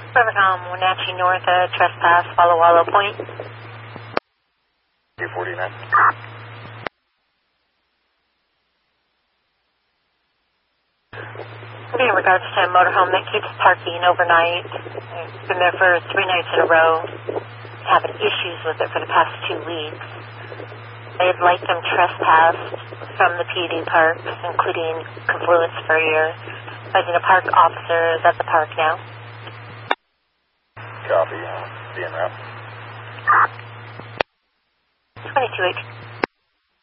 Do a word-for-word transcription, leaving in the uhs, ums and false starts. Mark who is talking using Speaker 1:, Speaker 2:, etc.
Speaker 1: Rivercom, Wenatchee North, uh, trespass, Walla Walla Point.
Speaker 2: two forty-nine.
Speaker 1: In regards to a motorhome that keeps parking overnight, it's been there for three nights in a row, having issues with it for the past two weeks. They'd like them trespassed from the P D parks, including Confluence Spurrier. Advising a park officer is at the park now.
Speaker 2: Copy, uh, being route.
Speaker 1: twenty-two eighteen.